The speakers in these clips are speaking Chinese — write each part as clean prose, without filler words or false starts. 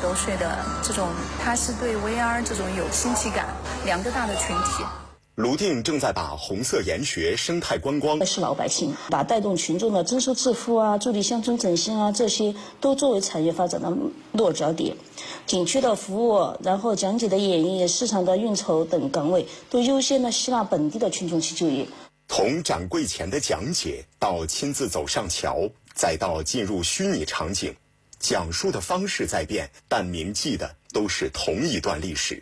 多岁的这种，他是对 VR 这种有新奇感，2个大的群体。 泸定正在把红色研学、生态观光是老百姓，把带动群众的增收致富啊、助力乡村振兴啊，这些都作为产业发展的落脚点。景区的服务，然后讲解的演绎、市场的运筹等岗位，都优先的吸纳本地的群众去就业。 从展柜前的讲解到亲自走上桥，再到进入虚拟场景，讲述的方式在变，但铭记的都是同一段历史。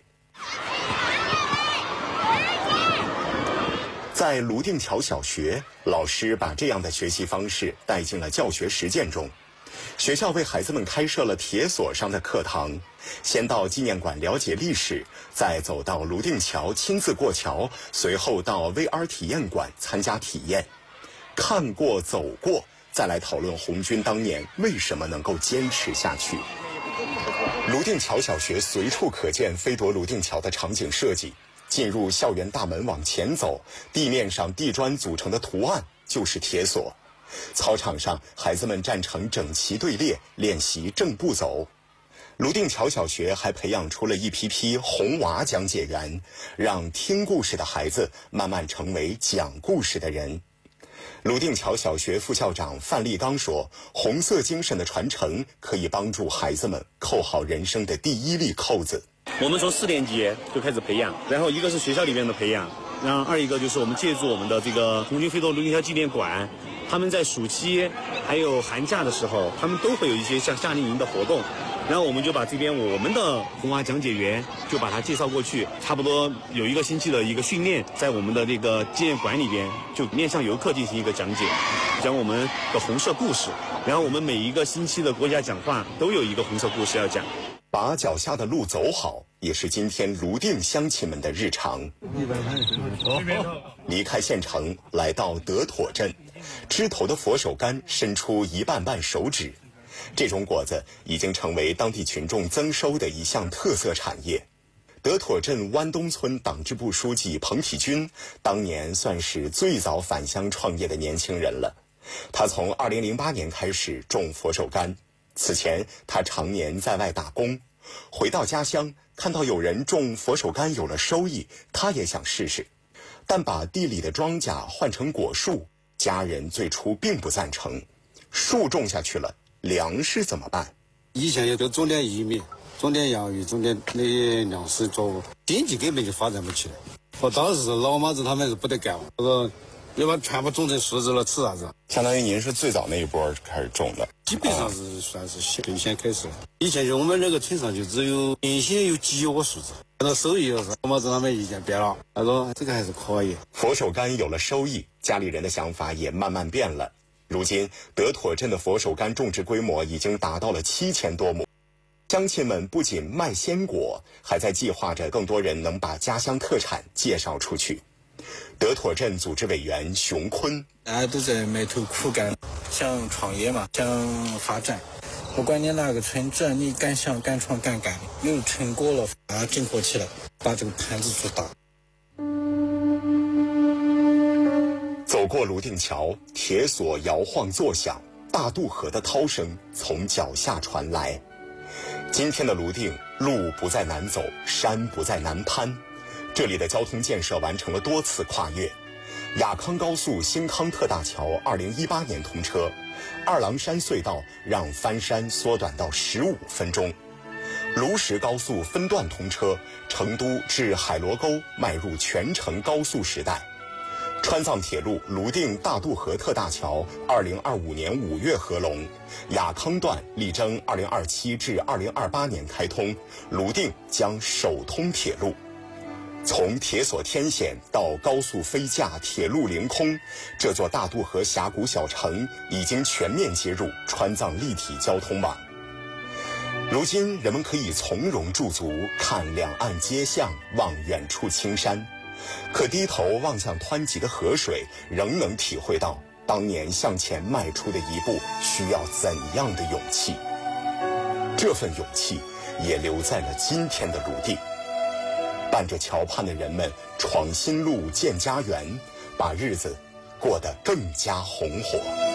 在泸定桥小学，老师把这样的学习方式带进了教学实践中。学校为孩子们开设了铁索上的课堂，先到纪念馆了解历史，再走到泸定桥亲自过桥，随后到 VR 体验馆参加体验。看过走过，再来讨论红军当年为什么能够坚持下去。泸定桥小学随处可见飞夺泸定桥的场景设计。进入校园大门往前走，地面上地砖组成的图案就是铁索。操场上，孩子们站成整齐队列，练习正步走。泸定桥小学还培养出了一批批红娃讲解员，让听故事的孩子慢慢成为讲故事的人。泸定桥小学副校长范立刚说，红色精神的传承可以帮助孩子们扣好人生的第一粒扣子。 我们从4年级就开始培养，然后一个是学校里面的培养，然后一个就是我们借助我们的这个红军飞夺泸定桥纪念馆，他们在暑期还有寒假的时候，他们都会有一些像夏令营的活动，然后我们就把这边我们的红娃讲解员就把它介绍过去，差不多有1个星期的一个训练，在我们的这个纪念馆里边就面向游客进行一个讲解，讲我们的红色故事，然后我们每一个星期的国家讲话都有一个红色故事要讲。 把脚下的路走好，也是今天泸定乡亲们的日常。离开县城，来到德妥镇，枝头的佛手柑伸出一瓣瓣手指，这种果子已经成为当地群众增收的一项特色产业。德妥镇湾东村党支部书记彭体军，当年算是最早返乡创业的年轻人了。他从2008年开始种佛手柑。此前他常年在外打工，回到家乡看到有人种佛手柑有了收益，他也想试试，但把地里的庄稼换成果树，家人最初并不赞成。树种下去了，粮食怎么办？ 以前也就种点玉米，种点洋芋，种点那些粮食作物，经济根本就发展不起来。我当时老妈子他们是不得干，我说要把全部种成树子了，吃啥子？ 相当于您是最早那一波开始种的， 基本上是算是最先开始。以前就我们那个村上就只有原先有几窝树子，看到收益了，老妈子他们意见变了，他说这个还是可以。 佛手柑有了收益，家里人的想法也慢慢变了。如今德妥镇的佛手柑种植规模已经达到了7000多亩。乡亲们不仅卖鲜果，还在计划着更多人能把家乡特产介绍出去。德妥镇组织委员熊坤， 大家都在埋头苦干，想创业嘛，想发展。不管你哪个村，只要你敢想敢闯敢干，有成果了，把它整合起来，把这个盘子做大。 走过泸定桥，铁索摇晃作响，大渡河的涛声从脚下传来。今天的泸定，路不再难走，山不再难攀，这里的交通建设完成了多次跨越。雅康高速新康特大桥2018年通车，二郎山隧道让翻山缩短到15分钟。卢石高速分段通车，成都至海螺沟迈入全程高速时代。川藏铁路泸定大渡河特大桥2025年5月合龙，雅康段力争2027至2028年开通，泸定将首通铁路。从铁索天险到高速飞架、铁路凌空，这座大渡河峡谷小城已经全面接入川藏立体交通网。如今人们可以从容驻足，看两岸街巷，望远处青山，可低头望向湍急的河水，仍能体会到当年向前迈出的一步需要怎样的勇气。这份勇气也留在了今天的泸定。伴着桥畔的人们闯新路建家园，把日子过得更加红火。